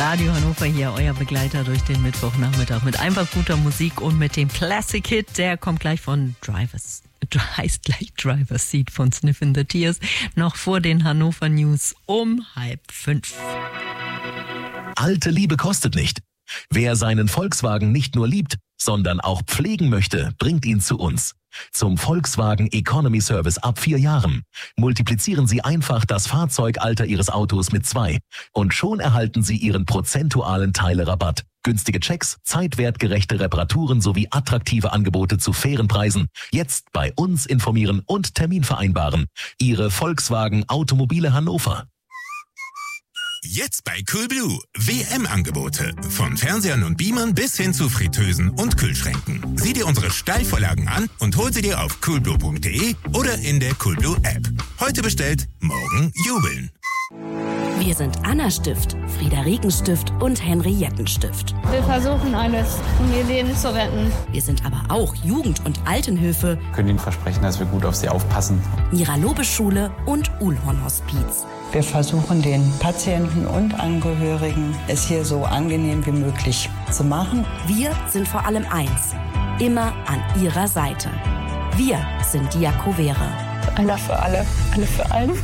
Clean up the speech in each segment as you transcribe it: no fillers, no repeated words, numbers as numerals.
Radio Hannover hier, euer Begleiter durch den Mittwochnachmittag mit einfach guter Musik und mit dem Classic-Hit, der kommt gleich von heißt gleich Driver's Seat von Sniffin' the Tears, noch vor den Hannover News um 4:30. Alte Liebe kostet nicht. Wer seinen Volkswagen nicht nur liebt, sondern auch pflegen möchte, bringt ihn zu uns. Zum Volkswagen Economy Service ab 4 Jahren. Multiplizieren Sie einfach das Fahrzeugalter Ihres Autos mit 2 und schon erhalten Sie Ihren prozentualen Teilerabatt. Günstige Checks, zeitwertgerechte Reparaturen sowie attraktive Angebote zu fairen Preisen. Jetzt bei uns informieren und Termin vereinbaren. Ihre Volkswagen Automobile Hannover. Jetzt bei Coolblue. WM-Angebote. Von Fernsehern und Beamern bis hin zu Fritteusen und Kühlschränken. Sieh dir unsere Steilvorlagen an und hol sie dir auf coolblue.de oder in der Coolblue App. Heute bestellt, morgen jubeln. Wir sind Anna Stift, Friederiken Stift und Henrietten Stift. Wir versuchen alles, um ihr Leben zu retten. Wir sind aber auch Jugend- und Altenhilfe, Wir können Ihnen versprechen, dass wir gut auf Sie aufpassen. Mira-Lobe-Schule und Uhlhorn-Hospiz. Wir versuchen den Patienten und Angehörigen es hier so angenehm wie möglich zu machen. Wir sind vor allem eins, immer an Ihrer Seite. Wir sind Diakovere. Einer für alle, alle für einen.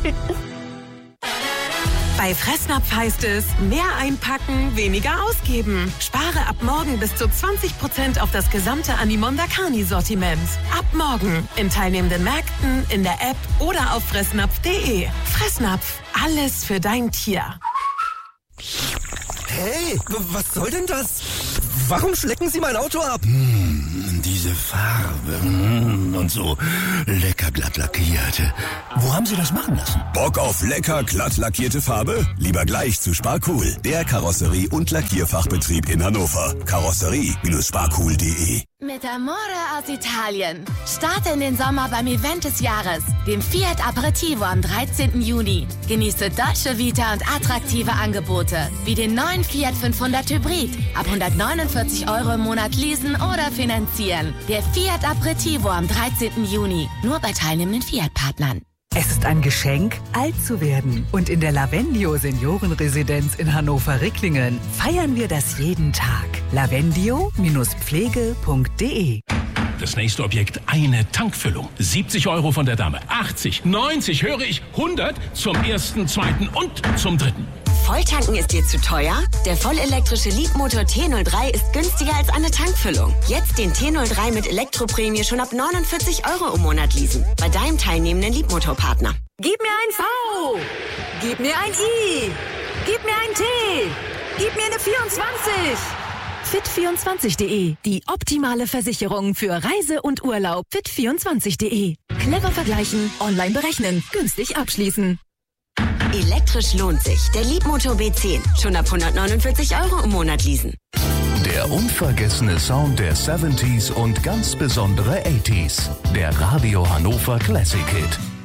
Bei Fressnapf heißt es, mehr einpacken, weniger ausgeben. Spare ab morgen bis zu 20% auf das gesamte Animonda Carni-Sortiment. Ab morgen in teilnehmenden Märkten, in der App oder auf fressnapf.de. Fressnapf, alles für dein Tier. Hey, was soll denn das? Warum schlecken Sie mein Auto ab? Diese Farbe und so lecker glatt lackiert. Wo haben Sie das machen lassen? Bock auf lecker glatt lackierte Farbe? Lieber gleich zu Sparcool, der Karosserie- und Lackierfachbetrieb in Hannover. Karosserie-sparcool.de. Mit Amore aus Italien. Starte in den Sommer beim Event des Jahres, dem Fiat Aperitivo am 13. Juni. Genieße Dolce Vita und attraktive Angebote, wie den neuen Fiat 500 Hybrid. Ab 149 € im Monat leasen oder finanzieren. Der Fiat Aperitivo am 13. Juni. Nur bei teilnehmenden Fiat-Partnern. Es ist ein Geschenk, alt zu werden. Und in der Lavendio Seniorenresidenz in Hannover-Ricklingen feiern wir das jeden Tag. lavendio-pflege.de. Das nächste Objekt, eine Tankfüllung. 70 € von der Dame. 80, 90, höre ich, 100 zum ersten, zweiten und zum dritten. Volltanken ist dir zu teuer? Der vollelektrische Leapmotor T03 ist günstiger als eine Tankfüllung. Jetzt den T03 mit Elektroprämie schon ab 49 € im Monat leasen. Bei deinem teilnehmenden Leapmotor-Partner. Gib mir ein V! Gib mir ein I! Gib mir ein T! Gib mir eine 24! Fit24.de, die optimale Versicherung für Reise und Urlaub. Fit24.de. Clever vergleichen, online berechnen, günstig abschließen. Elektrisch lohnt sich. Der Leapmotor B10. Schon ab 149 € im Monat leasen. Der unvergessene Sound der 70s und ganz besondere 80s. Der Radio Hannover Classic Hit.